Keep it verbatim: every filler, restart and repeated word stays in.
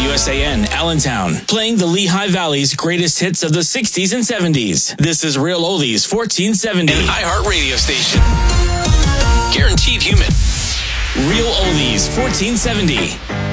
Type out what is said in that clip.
W S A N, Allentown, playing the Lehigh Valley's greatest hits of the sixties and seventies. This is Real Oldies fourteen seventy. An iHeart radio station. Guaranteed human. Real Oldies fourteen seventy.